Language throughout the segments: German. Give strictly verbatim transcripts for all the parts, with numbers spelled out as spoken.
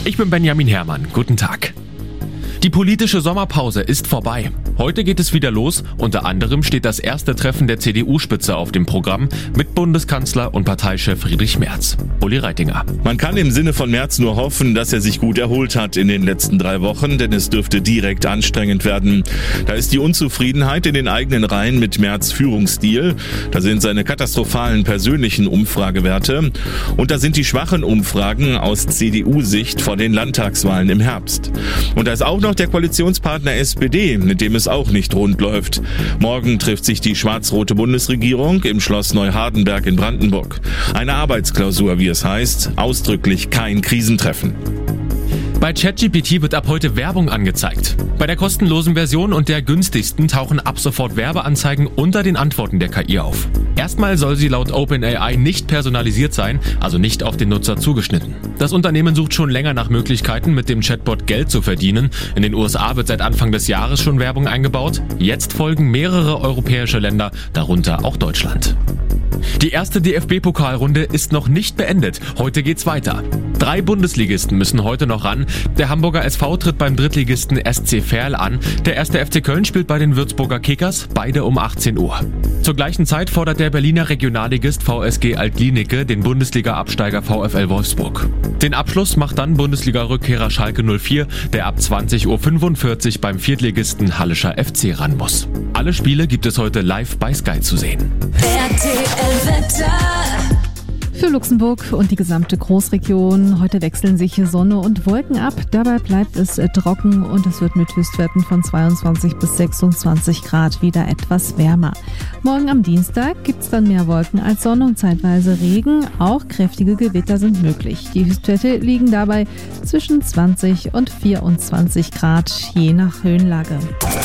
Ich bin Benjamin Herrmann. Guten Tag. Die politische Sommerpause ist vorbei. Heute geht es wieder los. Unter anderem steht das erste Treffen der C D U-Spitze auf dem Programm mit Bundeskanzler und Parteichef Friedrich Merz. Uli Reitinger. Man kann im Sinne von Merz nur hoffen, dass er sich gut erholt hat in den letzten drei Wochen, denn es dürfte direkt anstrengend werden. Da ist die Unzufriedenheit in den eigenen Reihen mit Merz' Führungsstil. Da sind seine katastrophalen persönlichen Umfragewerte. Und da sind die schwachen Umfragen aus C D U-Sicht vor den Landtagswahlen im Herbst. Und da ist auch noch der Koalitionspartner S P D, mit dem es auch nicht rund läuft. Morgen trifft sich die schwarz-rote Bundesregierung im Schloss Neuhardenberg in Brandenburg. Eine Arbeitsklausur, wie es heißt, ausdrücklich kein Krisentreffen. Bei ChatGPT wird ab heute Werbung angezeigt. Bei der kostenlosen Version und der günstigsten tauchen ab sofort Werbeanzeigen unter den Antworten der K I auf. Erstmal soll sie laut OpenAI nicht personalisiert sein, also nicht auf den Nutzer zugeschnitten. Das Unternehmen sucht schon länger nach Möglichkeiten, mit dem Chatbot Geld zu verdienen. In den U S A wird seit Anfang des Jahres schon Werbung eingebaut. Jetzt folgen mehrere europäische Länder, darunter auch Deutschland. Die erste D F B-Pokalrunde ist noch nicht beendet. Heute geht's weiter. Drei Bundesligisten müssen heute noch ran. Der Hamburger S V tritt beim Drittligisten S C Verl an. Der erste F C Köln spielt bei den Würzburger Kickers, beide um achtzehn Uhr. Zur gleichen Zeit fordert der Berliner Regionalligist V S G Altlinike den Bundesliga-Absteiger VfL Wolfsburg. Den Abschluss macht dann Bundesliga-Rückkehrer Schalke null vier, der ab zwanzig Uhr fünfundvierzig beim Viertligisten Hallischer F C ran muss. Alle Spiele gibt es heute live bei Sky zu sehen. R T L-Wetter. Für Luxemburg und die gesamte Großregion. Heute wechseln sich Sonne und Wolken ab. Dabei bleibt es trocken und es wird mit Höchstwerten von zweiundzwanzig bis sechsundzwanzig Grad wieder etwas wärmer. Morgen am Dienstag gibt es dann mehr Wolken als Sonne und zeitweise Regen. Auch kräftige Gewitter sind möglich. Die Höchstwerte liegen dabei zwischen zwanzig und vierundzwanzig Grad, je nach Höhenlage.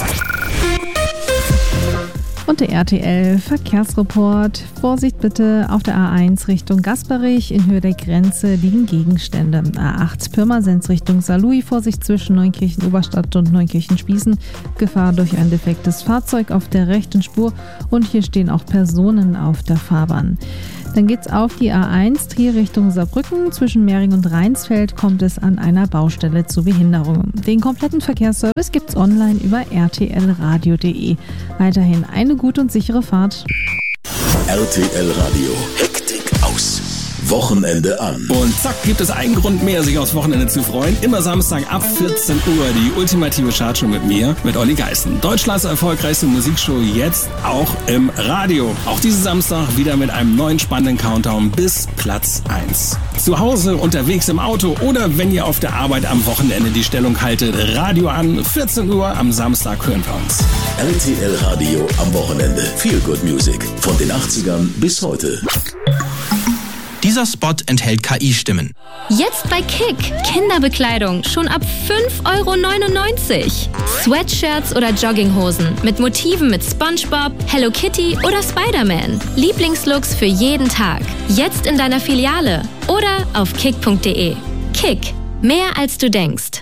Und der R T L-Verkehrsreport. Vorsicht bitte auf der A eins Richtung Gasperich. In Höhe der Grenze liegen Gegenstände. A acht Pirmasens Richtung Saarlouis. Vorsicht zwischen Neunkirchen-Oberstadt und Neunkirchen-Spießen. Gefahr durch ein defektes Fahrzeug auf der rechten Spur. Und hier stehen auch Personen auf der Fahrbahn. Dann geht's auf die A eins Trier Richtung Saarbrücken. Zwischen Mering und Rheinsfeld kommt es an einer Baustelle zu Behinderungen. Den kompletten Verkehrsservice gibt's online über r t l radio punkt d e. Weiterhin eine gute und sichere Fahrt. R T L Radio. Hektik aus. Wochenende an. Und zack, gibt es einen Grund mehr, sich aufs Wochenende zu freuen. Immer Samstag ab vierzehn Uhr die ultimative Chartshow mit mir, mit Olli Geißen. Deutschlands erfolgreichste Musikshow, jetzt auch im Radio. Auch diesen Samstag wieder mit einem neuen spannenden Countdown bis Platz eins. Zu Hause, unterwegs im Auto oder wenn ihr auf der Arbeit am Wochenende die Stellung haltet, Radio an, vierzehn Uhr am Samstag hören wir uns. R T L Radio am Wochenende. Feel Good Music. Von den achtzigern bis heute. Dieser Spot enthält K I-Stimmen. Jetzt bei Kick. Kinderbekleidung schon ab fünf Euro neunundneunzig. Sweatshirts oder Jogginghosen mit Motiven mit SpongeBob, Hello Kitty oder Spider-Man. Lieblingslooks für jeden Tag. Jetzt in deiner Filiale oder auf kick punkt d e. Kick. Mehr als du denkst.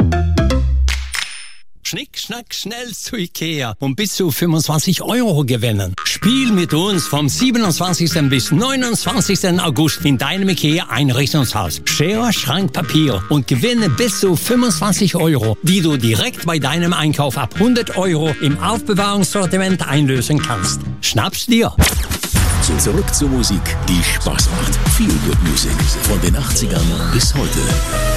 Schnick, schnack, schnell zu Ikea und bis zu fünfundzwanzig Euro gewinnen. Spiel mit uns vom siebenundzwanzigsten bis neunundzwanzigsten August in deinem Ikea-Einrichtungshaus. Schere, Schrank, Papier und gewinne bis zu fünfundzwanzig Euro, die du direkt bei deinem Einkauf ab hundert Euro im Aufbewahrungssortiment einlösen kannst. Schnapp's dir! So, zurück zur Musik, die Spaß macht. Feel Good Music. Von den achtzigern bis heute.